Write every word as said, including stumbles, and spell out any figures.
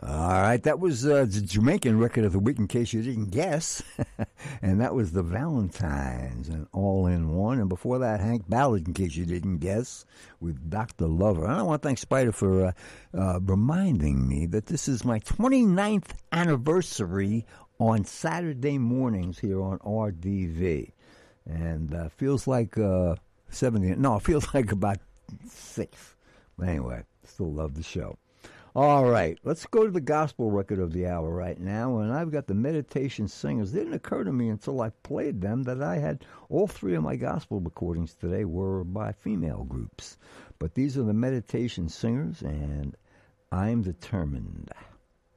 All right, that was uh, the Jamaican record of the week, in case you didn't guess. And that was the Valentines and All in One. And before that, Hank Ballard, in case you didn't guess, with Doctor Lover. And I want to thank Spider for uh, uh, reminding me that this is my twenty-ninth anniversary on Saturday mornings here on R D V. And uh, feels like uh, seventy. No, it feels like about six. But anyway, still love the show. All right, let's go to the gospel record of the hour right now, and I've got the Meditation Singers. It didn't occur to me until I played them that I had all three of my gospel recordings today were by female groups. But these are the Meditation Singers, and I'm Determined.